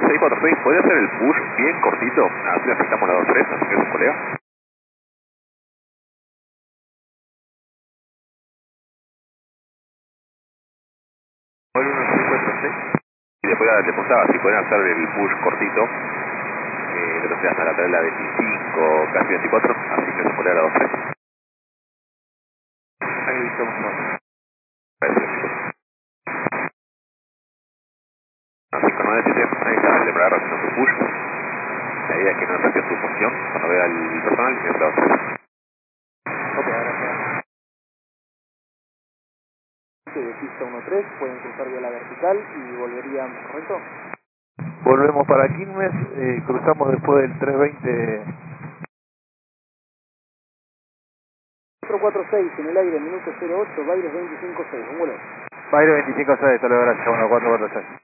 646, ¿puede hacer el push bien cortito? Así le afectamos la 23, así que es un colega. Vuelve 1646. Y después le preguntaba si pueden hacer el push cortito, de lo que sea hasta la tabla 25, casi 24, así que es un colega la 23. Ahí estamos. Perfecto. 597, ahí está el demorador haciendo su push. La idea es que no saque su posición cuando vea el personal y es la 23. Ok, gracias. De pista 1-3, pueden cruzar vía la vertical y volverían, ¿correcto? Volvemos para Quilmes, cruzamos después del 320. 446 en el aire, minuto 08, Baires 25-6, un vuelo. Baile 25-6, hasta luego, gracias, bueno, 446.